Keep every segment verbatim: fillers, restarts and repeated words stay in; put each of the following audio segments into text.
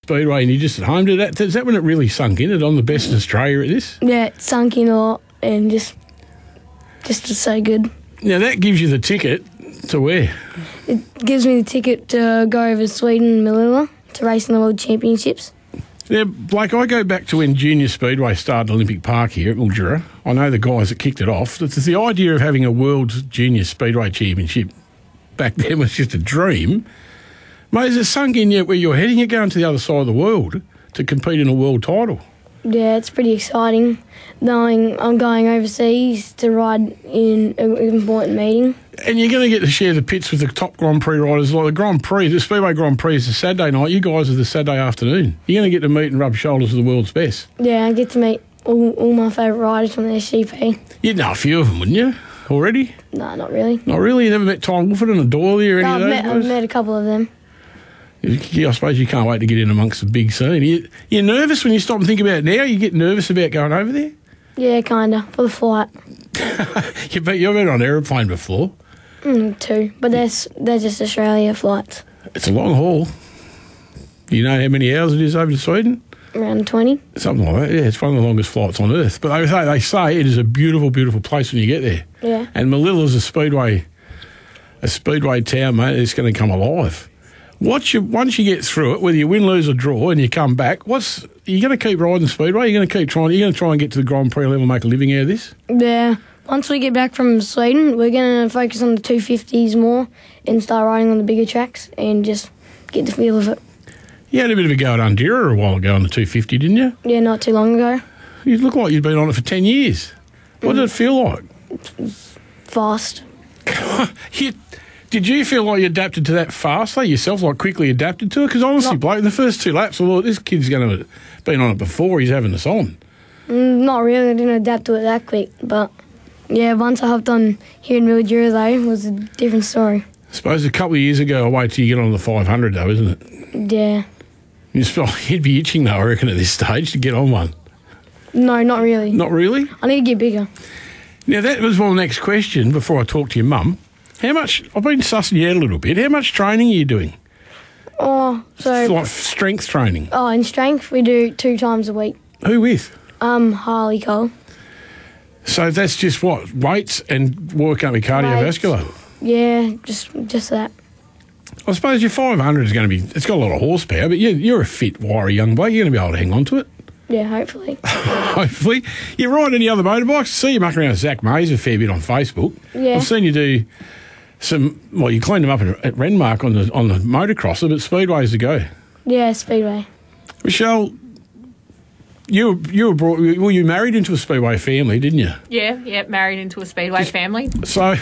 Speedway and you're just at home, did that, is that when it really sunk in? It on the best in Australia at this? Yeah, it sunk in a lot and just, just it's so good. Now, that gives you the ticket to where? It gives me the ticket to go over to Sweden and Manila to race in the World Championships. Now, Blake, I go back to when Junior Speedway started Olympic Park here at Mildura. I know the guys that kicked it off. It's the idea of having a World Junior Speedway Championship back then was just a dream. Mate, has it sunk in yet where you're heading? You're going to the other side of the world to compete in a world title. Yeah, it's pretty exciting knowing I'm going overseas to ride in an important meeting. And you're going to get to share the pits with the top Grand Prix riders. Like the Grand Prix, the Speedway Grand Prix is a Saturday night. You guys are the Saturday afternoon. You're going to get to meet and rub shoulders with the world's best. Yeah, I get to meet all, all my favourite riders from the S G P. You'd know a few of them, wouldn't you, already? No, not really. Not really? You never met Tom Wolford and Doyley or any No, of I've those met, guys? I've met a couple of them. I suppose you can't wait to get in amongst the big scene. You, you're nervous when you stop and think about it now? You get nervous about going over there? Yeah, kind of, for the flight. you bet you've been on an aeroplane before. Mm, two, but they're, s- they're just Australia flights. It's a long haul. You know how many hours it is over to Sweden? Around twenty. Something like that, yeah. It's one of the longest flights on Earth. But they say, they say it is a beautiful, beautiful place when you get there. Yeah. And Manila's a speedway, a speedway town, mate. It's going to come alive. What's your, once you get through it, whether you win, lose or draw, and you come back, what's are you going to keep riding Speedway? You're going to keep trying. You're going to try and get to the Grand Prix level, and make a living out of this. Yeah. Once we get back from Sweden, we're going to focus on the two fifties more and start riding on the bigger tracks and just get the feel of it. You had a bit of a go at Undira a while ago on the two fifty, didn't you? Yeah, not too long ago. You look like you'd been on it for ten years. What did it feel like? Fast. you, did you feel like you adapted to that fast, though, yourself, like quickly adapted to it? Because honestly, Not- Blake, in the first two laps, I thought, this kid's going to have been on it before, he's having us on. Mm, not really. I didn't adapt to it that quick. But, yeah, once I hopped on here in Mildura, though, it was a different story. I suppose a couple of years ago, I wait till you get on the five hundred, though, isn't it? Yeah. You sp- You'd be itching, though, I reckon, at this stage to get on one. No, not really. Not really? I need to get bigger. Now, that was my next question before I talk to your mum. How much, I've been sussing you out a little bit, how much training are you doing? Oh, so... Like strength training? Oh, in strength, we do two times a week. Who with? Um, Harley Cole. So that's just what, weights and work up your cardiovascular? Weights. Yeah, just just that. I suppose your five hundred is going to be, it's got a lot of horsepower, but you're, you're a fit, wiry young bloke. You're going to be able to hang on to it. Yeah, hopefully. Hopefully. You ride any other motorbikes? I see you mucking around with Zach Mays a fair bit on Facebook. Yeah. I've seen you do some, well, you cleaned them up at, at Renmark on the on the motocrosser, but Speedway's to go. Yeah, Speedway. Michelle, you were, you were brought, well, you married into a Speedway family, didn't you? Yeah, yeah, married into a Speedway family. So,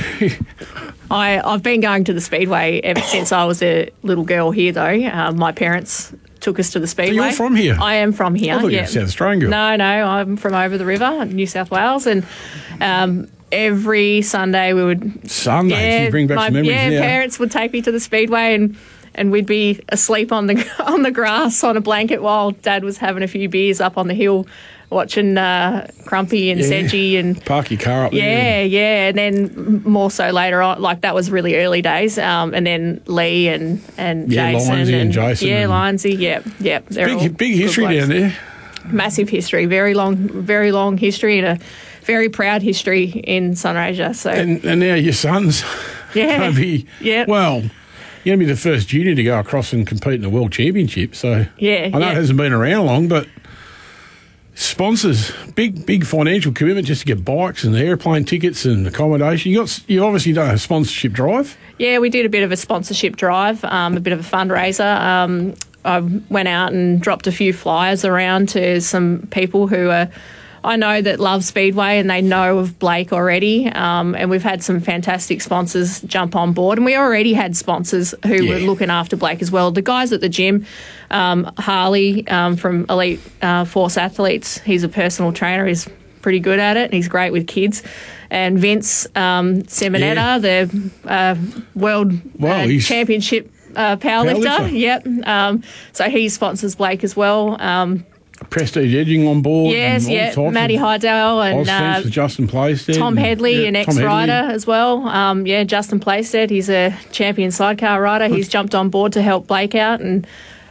I, I've been going to the Speedway ever since I was a little girl here, though. Uh, my parents took us to the Speedway. you're from here? I am from here. I thought you yeah. were a South Australian girl. No, no, I'm from over the river, New South Wales, and um, every Sunday we would... Sundays, yeah, you bring back my, some memories Yeah, now. parents would take me to the Speedway and... And we'd be asleep on the on the grass on a blanket while Dad was having a few beers up on the hill, watching uh, Crumpy and Yeah. Sedgy and Park your car up there. yeah, yeah. And then more so later on, like that was really early days. Um, and then Lee and and Yeah, Jason Lindsay and Jason yeah, and- Lindsay, yeah, yeah. They're all Big, big good history blokes. down there. Massive history, very long, very long history, and a very proud history in Sunraysia. So And, and now your son's Yeah. going to be, Yeah. well, you're going to be the first junior to go across and compete in the World Championship. So Yeah, I know yeah. it hasn't been around long, but sponsors, big, big financial commitment just to get bikes and airplane tickets and accommodation. You got, you obviously done a sponsorship drive. yeah, we did a bit of a sponsorship drive, um, a bit of a fundraiser. Um, I went out and dropped a few flyers around to some people who are, I know that love Speedway and they know of Blake already. Um, and we've had some fantastic sponsors jump on board. And we already had sponsors who Yeah. were looking after Blake as well. The guys at the gym, um, Harley um, from Elite uh, Force Athletes, he's a personal trainer. He's pretty good at it and he's great with kids. And Vince um, Seminetta, Yeah. the uh, world Wow, uh, he's- championship uh, powerlifter. Powerlifter. Yep. Um, so he sponsors Blake as well. Um, Prestige Edging on board. yes, and all yeah. types Matty of Hydale and Ozfence uh, with Justin Playstead. Tom and- Headley, yeah, an Tom ex-rider Headley. as well. Um, yeah, Justin Playstead, he's a champion sidecar rider. He's jumped on board to help Blake out and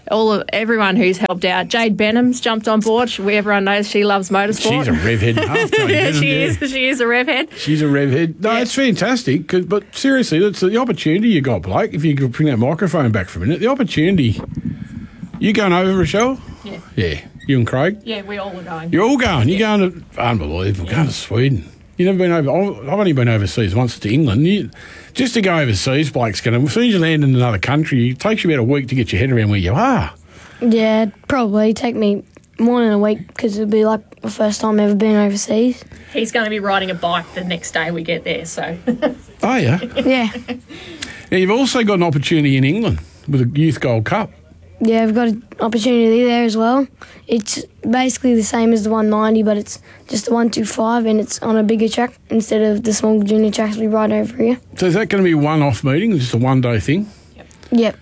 all of everyone who's helped out. Jade Benham's jumped on board. She, everyone knows she loves motorsport. She's a rev head and half. Jade yeah, Benham, she yeah. is. She is a rev head. She's a rev head. No, Yeah. it's fantastic. 'Cause, but seriously, that's the opportunity you got, Blake. If you could bring that microphone back for a minute, the opportunity. You going over, Rochelle? Yeah. Yeah. You and Craig? Yeah, we all were going. You're all going. You're going to unbelievable. Going to Sweden. You've never been over. I've I've only been overseas once to England. You, just to go overseas, Blake's going to. As soon as you land in another country, it takes you about a week to get your head around where you are. Yeah, it'd probably take me more than a week because it'll be like the first time ever been overseas. He's going to be riding a bike the next day we get there, so. Oh yeah. Yeah. Now you've also got an opportunity in England with the Youth Gold Cup. Yeah, I've got an opportunity there as well. It's basically the same as the one ninety, but it's just the one twenty-five and it's on a bigger track instead of the small junior tracks we ride over here. So is that going to be a one-off meeting, just a one-day thing? Yep.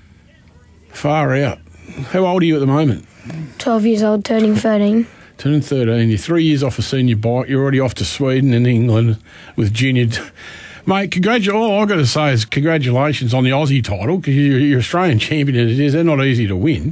Far out. How old are you at the moment? twelve years old, turning thirteen. Turning thirteen. You're three years off a senior bike. You're already off to Sweden and England with junior. Mate, congratu- all I've got to say is congratulations on the Aussie title because you're, you're Australian champion as it is. They're not easy to win.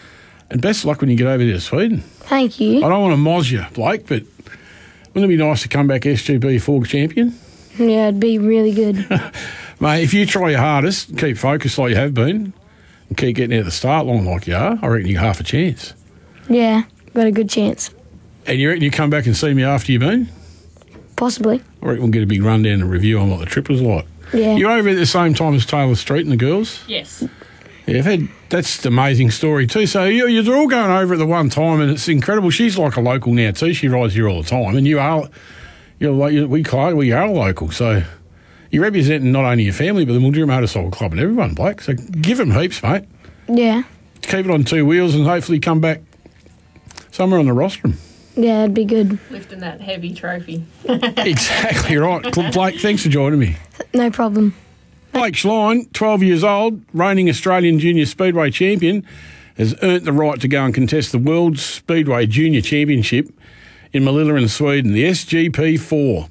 And best of luck when you get over there to Sweden. Thank you. I don't want to moz you, Blake, but wouldn't it be nice to come back S G B four champion? Yeah, it'd be really good. Mate, if you try your hardest, keep focused like you have been, and keep getting out of the start line like you are, I reckon you got half a chance. Yeah, got a good chance. And you reckon you come back and see me after you've been? Possibly. I reckon we'll get a big rundown and review on what the trip was like. Yeah. You over at the same time as Taylor Street and the girls? Yes. Yeah, I've had, that's an amazing story too. So you, you're all going over at the one time and it's incredible. She's like a local now too. She rides here all the time and you are, you're like, you, we, we are local. So you're representing not only your family but the Mildura Motorcycle Club and everyone, Blake. So give them heaps, mate. Yeah. Keep it on two wheels and hopefully come back somewhere on the rostrum. Yeah, it'd be good. Lifting that heavy trophy. Exactly right. Blake, thanks for joining me. No problem. Blake Schlein, twelve years old, reigning Australian Junior Speedway champion, has earned the right to go and contest the World Speedway Junior Championship in Malilla in Sweden, the S G P four.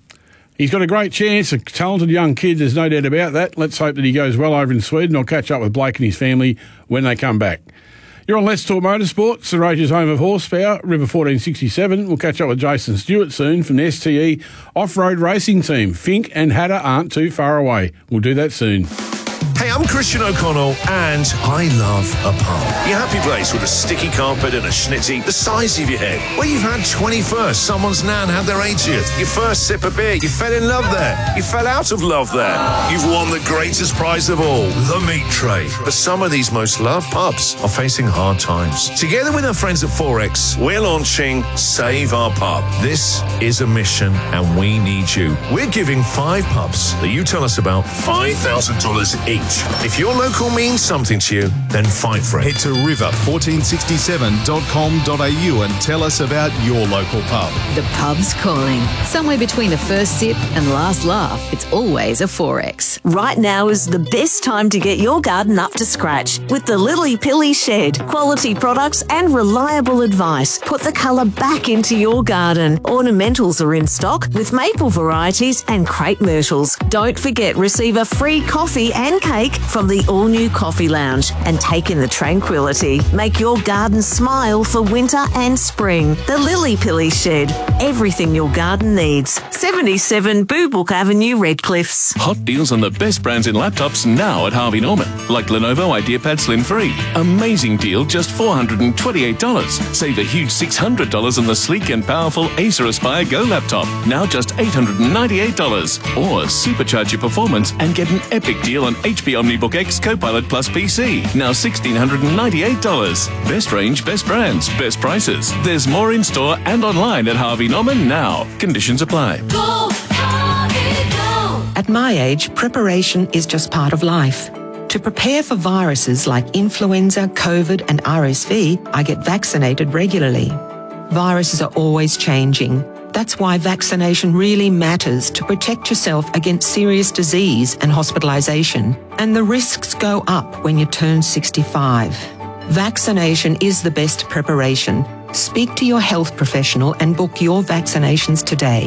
He's got a great chance, a talented young kid, there's no doubt about that. Let's hope that he goes well over in Sweden. I'll catch up with Blake and his family when they come back. You're on Let's Talk Motorsport, Saraje's home of horsepower, River fourteen sixty-seven. We'll catch up with Jason Stewart soon from the S T E off-road racing team. Fink and Hatter aren't too far away. We'll do that soon. Hey, I'm Christian O'Connell, and I love a pub. Your happy place with a sticky carpet and a schnitty the size of your head. Where you've had twenty-first, someone's nan had their eightieth. Your first sip of beer, you fell in love there. You fell out of love there. You've won the greatest prize of all, the meat tray. But some of these most loved pubs are facing hard times. Together with our friends at Forex, we're launching Save Our Pub. This is a mission, and we need you. We're giving five pubs that you tell us about five thousand dollars each. If your local means something to you, then fight for it. Head to river fourteen sixty-seven dot com dot a u and tell us about your local pub. The pub's calling. Somewhere between the first sip and last laugh, it's always a Forex. Right now is the best time to get your garden up to scratch with the Lily Pilly Shed. Quality products and reliable advice put the colour back into your garden. Ornamentals are in stock with maple varieties and crepe myrtles. Don't forget, receive a free coffee and cake from the all-new Coffee Lounge and take in the tranquility. Make your garden smile for winter and spring. The Lily Pilly Shed. Everything your garden needs. seventy-seven Boobook Avenue, Redcliffs. Hot deals on the best brands in laptops now at Harvey Norman, like Lenovo IdeaPad Slim three. Amazing deal, just four hundred twenty-eight dollars. Save a huge six hundred dollars on the sleek and powerful Acer Aspire Go laptop, now just eight hundred ninety-eight dollars. Or supercharge your performance and get an epic deal on H P OmniBook X Copilot Plus P C, now one thousand six hundred ninety-eight dollars. Best range, best brands, best prices. There's more in store and online at Harvey Norman now. Conditions apply. Go, Harvey, go. At my age, preparation is just part of life. To prepare for viruses like influenza, COVID, and R S V, I get vaccinated regularly. Viruses are always changing. That's why vaccination really matters to protect yourself against serious disease and hospitalisation. And the risks go up when you turn sixty-five. Vaccination is the best preparation. Speak to your health professional and book your vaccinations today.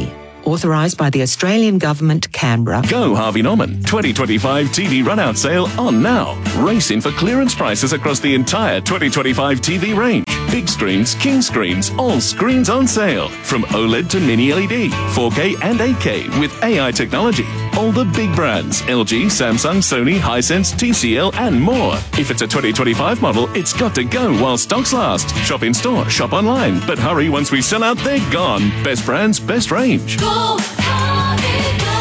Authorised by the Australian Government, Canberra. Go Harvey Norman. twenty twenty-five T V run-out sale on now. Race in for clearance prices across the entire twenty twenty-five T V range. Big screens, king screens, all screens on sale. From OLED to mini L E D, four K and eight K with A I technology. All the big brands, L G, Samsung, Sony, Hisense, T C L and more. If it's a twenty twenty-five model, it's got to go while stocks last. Shop in store, shop online. But hurry, once we sell out, they're gone. Best brands, best range. Go, Harvey, go!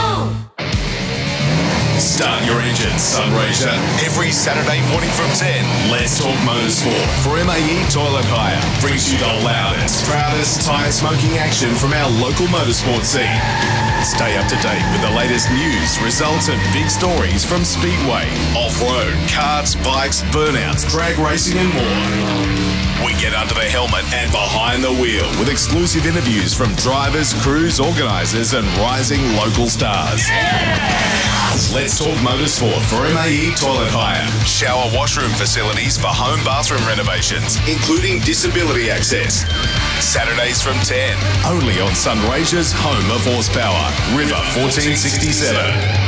Start your engines, Sunraysia. Every Saturday morning from ten, Let's Talk Motorsport for M A E Toilet Hire. Brings you the loudest, proudest tyre smoking action from our local motorsport scene. Stay up to date with the latest news, results and big stories from Speedway, off-road, karts, bikes, burnouts, drag racing and more. We get under the helmet and behind the wheel with exclusive interviews from drivers, crews, organisers and rising local stars. Let's Talk Motorsport for M A E Toilet Hire. Shower washroom facilities for home bathroom renovations, including disability access. Saturdays from ten, only on Sunraysia's home of horsepower, River fourteen sixty-seven.